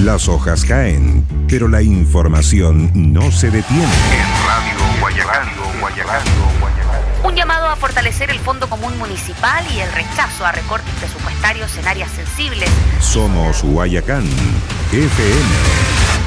Las hojas caen, pero la información no se detiene. En Radio Guayacán. Un llamado a fortalecer el Fondo Común Municipal y el rechazo a recortes presupuestarios en áreas sensibles. Somos Guayacán FM.